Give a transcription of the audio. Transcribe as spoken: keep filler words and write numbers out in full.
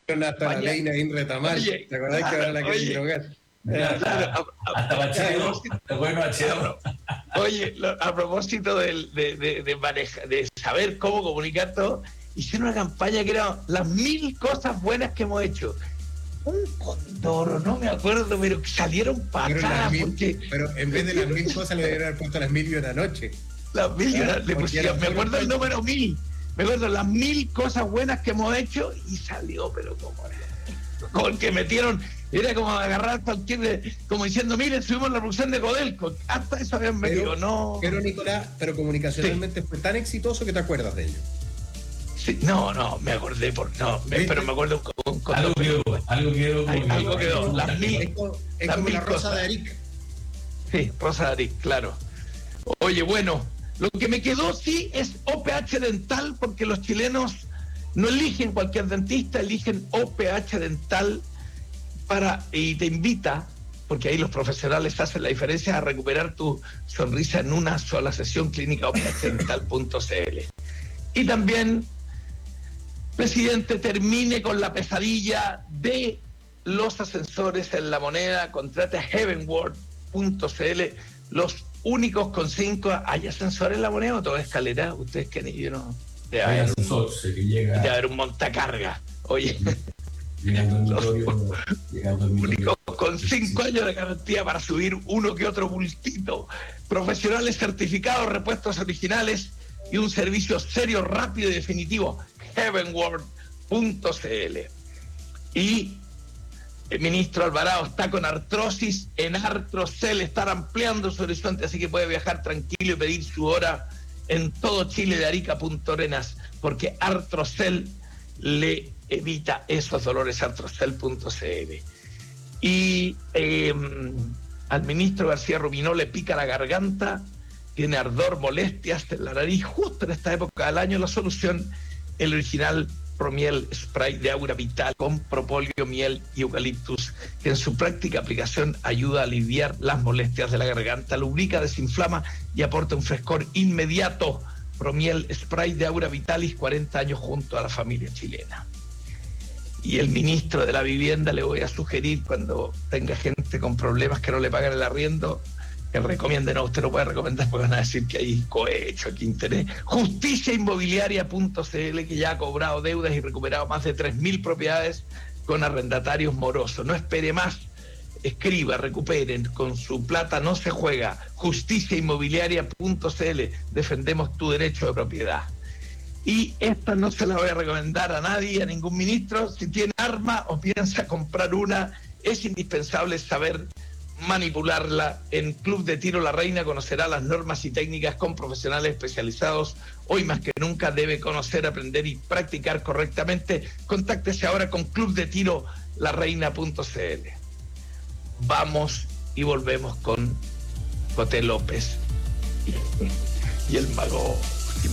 hasta la ley Nadine Retamal. Oye, ¿Te acordás que ahora la quieren drogar? Mira, Claro, a- a- hasta Bachelet, a- bueno, Bachelet. Oye, lo- a propósito del- de, de, de, maneja- de saber cómo comunicar todo, hicieron una campaña que era las mil cosas buenas que hemos hecho. Un condoro, no me acuerdo, pero salieron Pero, las patadas mil- porque pero en vez de las mil cosas le deberían haber puesto las mil y una noche. las mil, Claro, le porque pusieron, era me acuerdo el puro- número mil, me acuerdo las mil cosas buenas que hemos hecho y salió, pero como con el que metieron, era como agarrar cualquier, como diciendo, miren, subimos la producción de Codelco, hasta eso habían metido, Pero, no. pero Nicolás, pero comunicacionalmente fue tan exitoso que te acuerdas de ello. Sí, no, no, me acordé por no, me- ¿Viste? pero me acuerdo con, con Algo quedó, algo quedó. Ay, como- algo quedó. Las mil- Es como, es las como mil la rosa cosas. de Arica. Sí, Rosa Darí, claro. Oye, bueno, lo que me quedó sí es O P H dental, porque los chilenos no eligen cualquier dentista, eligen O P H dental para, y te invita, porque ahí los profesionales hacen la diferencia, a recuperar tu sonrisa en una sola sesión. Clínica O P H dental punto c l. Y también, presidente, termine con la pesadilla de los ascensores en La Moneda, contrate a heavenworld punto c l, los únicos con cinco. ¿Hay ascensores en La Moneda o toda escalera? Ustedes que ni yo no. Debe Hay haber, asesor que llega, debe haber un montacarga. Oye, llegando al dormitorio, llegando al únicos dormitorio. con cinco años de garantía para subir uno que otro bultito. Profesionales certificados, repuestos originales y un servicio serio, rápido y definitivo. heavenworld punto c l. Y el ministro Alvarado está con artrosis en Artrocel, estar ampliando su horizonte, así que puede viajar tranquilo y pedir su hora en todo Chile de Arica Punta Arenas, porque Artrocel le evita esos dolores. Artrocel punto c l. Y eh, al ministro García Rubinó le pica la garganta, tiene ardor, molestias en la nariz, justo en esta época del año. La solución, el original Promiel Spray de Aura Vital con propóleo, miel y eucaliptus, que en su práctica aplicación ayuda a aliviar las molestias de la garganta, lubrica, desinflama y aporta un frescor inmediato. Promiel Spray de Aura Vitalis, cuarenta años junto a la familia chilena. Y el ministro de la Vivienda le voy a sugerir, cuando tenga gente con problemas que no le pagan el arriendo, que recomiende. No, usted no puede recomendar porque van a decir que hay cohecho, aquí interés. justicia inmobiliaria punto c l, que ya ha cobrado deudas y recuperado más de tres mil propiedades con arrendatarios morosos. No espere más, escriba, recuperen, con su plata no se juega. justicia inmobiliaria punto c l, defendemos tu derecho de propiedad. Y esta no se la voy a recomendar a nadie, a ningún ministro. Si tiene arma o piensa comprar una, es indispensable saber manipularla. En Club de Tiro La Reina conocerá las normas y técnicas con profesionales especializados. Hoy más que nunca debe conocer, aprender y practicar correctamente. Contáctese ahora con club de tiro la reina punto c l. Vamos y volvemos con Coté López y el mago